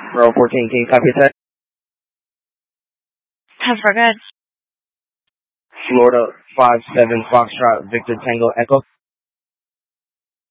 Row 14, can you copy that? Have forgot. Florida 57 Foxtrot Victor Tango Echo.